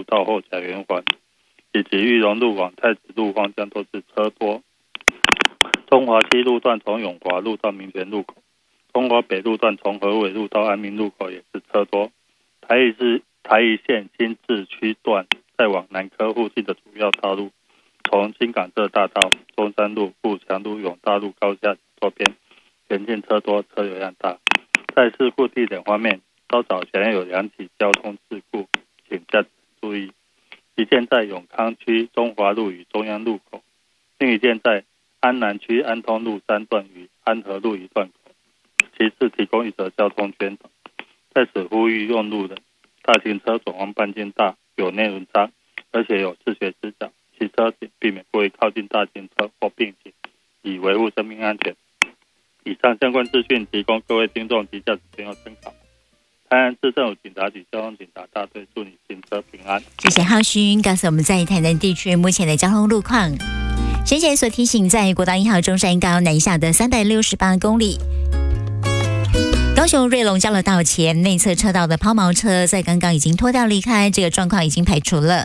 道后甲圆环，以及裕隆路往太子路方向都是车多。中华西路段从永华路到民权路口，中华北路段从和伟路到安民路口也是车多。台宜线新市区段再往南科附近的主要道路，从新港浙大道、中山路、富强路、永大路高架周边，全线车多，车流量大。在事故地点方面，稍早前有2起交通事故，请驾驶注意。一件在永康区中华路与中央路口，另一件在安南区安通路3段与安和路1段口。其次提供一则交通宣导，在此呼吁用路人，大型车转弯半径大，有内轮差，而且有视觉死角，骑车请避免过于靠近大型车或并行，以维护生命安全。以上相关资讯提供各位听众及驾驶朋友参考。台南市政府警察局交通警察大队祝你行车平安。 谢谢浩勋告诉我们在台南地区目前的交通路况。先前所提醒，在国道1号中山高南下的368公里，高雄瑞隆交流道前内侧车道的抛锚车在刚刚已经脱掉离开，这个状况已经排除了。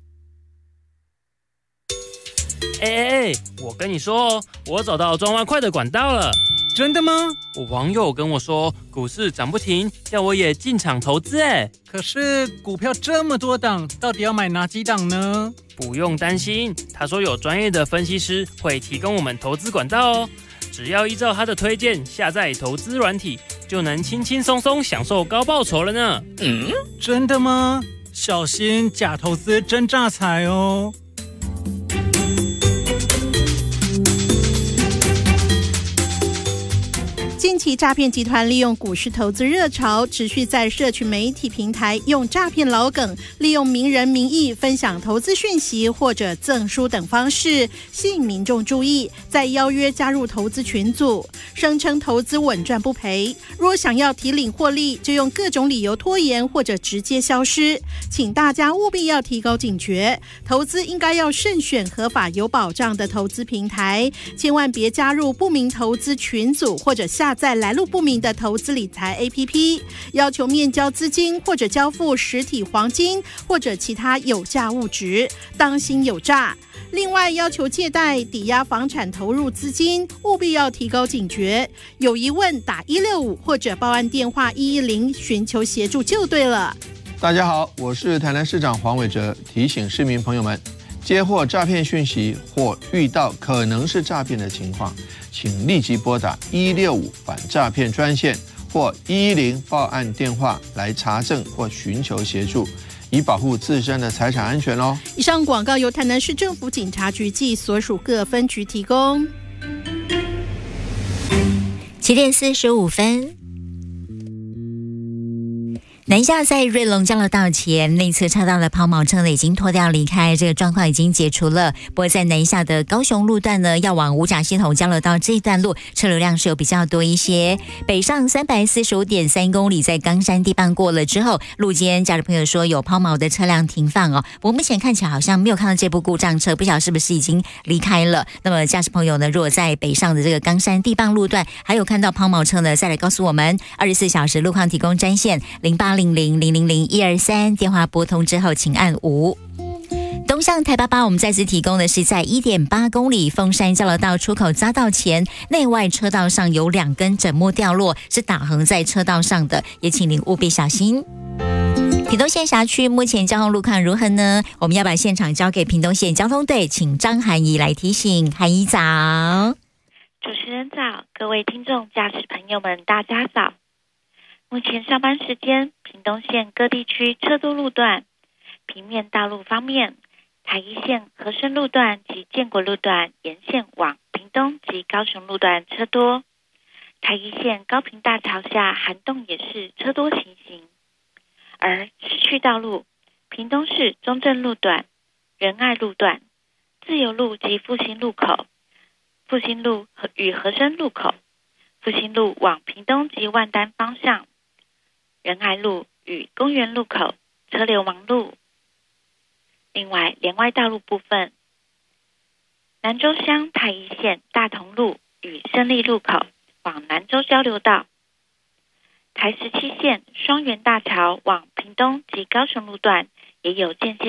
我跟你说，我找到转弯快的管道了。 真的吗？ 我网友跟我说，股市涨不停，叫我也进场投资。 可是股票这么多档，到底要买哪几档呢？ 不用担心，他说有专业的分析师会提供我们投资管道哦。只要依照他的推荐下载投资软体，就能轻轻松松享受高报酬了呢。 真的吗？小心假投资真诈财哦。 近期诈骗集团利用股市投资热潮，持续在社群媒体平台用诈骗老梗，利用名人名义分享投资讯息或者赠书等方式，吸引民众注意，再邀约加入投资群组，声称投资稳赚不赔。若想要提领获利，就用各种理由拖延或者直接消失。请大家务必要提高警觉，投资应该要慎选合法有保障的投资平台，千万别加入不明投资群组或者下载来路不明的投资理财 APP， 要求面交资金或者交付实体黄金或者其他有价物质，当心有诈。另外，要求借贷、抵押房产投入资金，务必要提高警觉。有疑问打165或者报案电话110寻求协助就对了。 大家好，我是台南市长黄伟哲，提醒市民朋友们，接获诈骗讯息或遇到可能是诈骗的情况，请立即拨打165反诈骗专线或110报案电话来查证或寻求协助，以保护自身的财产安全哦。 以上广告由台南市政府警察局及所属各分局提供。 7点45分。南下在瑞隆交流道前内侧车道的抛锚车呢已经脱掉离开，这个状况已经解除了。不过在南下的高雄路段呢，要往五甲系统交流道这一段路车流量是有比较多一些。北上345.3公里，在冈山地磅过了之后，路肩驾驶朋友说有抛锚的车辆停放哦。不过目前看起来好像没有看到这部故障车，不晓得是不是已经离开了。那么驾驶朋友呢，如果在北上的这个冈山地磅路段还有看到抛锚车呢，再来告诉我们。24小时路况提供专线0800000123，电话拨通之后请按5。东向台88，我们再次提供的是在1.8公里凤山交流道出口匝道前内外车道上有2根枕木掉落，是打横在车道上的，也请您务必小心。屏东县辖区目前交通路况如何呢？我们要把现场交给屏东县交通队，请张涵怡来提醒。涵怡早。 主持人早，各位听众驾驶朋友们大家早。目前上班时间，屏东县各地区车多路段。平面道路方面，台一线和生路段及建国路段沿线往屏东及高雄路段车多。台一线高屏大桥下涵洞也是车多行行。而市区道路，屏东市中正路段、仁爱路段、自由路及复兴路口、复兴路与和生路口、复兴路往屏东及万丹方向、仁爱路与公园路口车流忙碌。另外，连外道路部分，南州乡台一线大同路与胜利路口往南州交流道，台17线双园大桥往屏东及高雄路段也有间歇